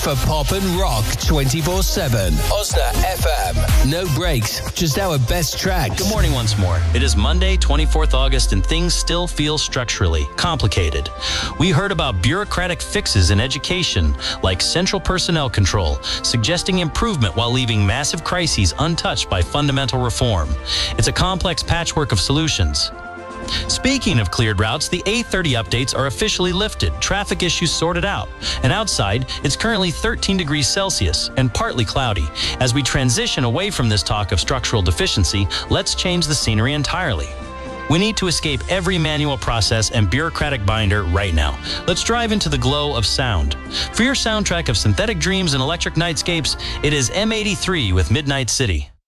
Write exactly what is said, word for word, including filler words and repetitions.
For pop and rock twenty-four seven. Osna F M. No breaks, just our best tracks. Good morning once more. It is Monday, twenty-fourth August, and things still feel structurally complicated. We heard about bureaucratic fixes in education, like central personnel control, suggesting improvement while leaving massive crises untouched by fundamental reform. It's a complex patchwork of solutions. Speaking of cleared routes, the A thirty updates are officially lifted, traffic issues sorted out, and outside, it's currently thirteen degrees Celsius and partly cloudy. As we transition away from this talk of structural deficiency, let's change the scenery entirely. We need to escape every manual process and bureaucratic binder right now. Let's drive into the glow of sound. For your soundtrack of synthetic dreams and electric nightscapes, it is M eighty-three with Midnight City.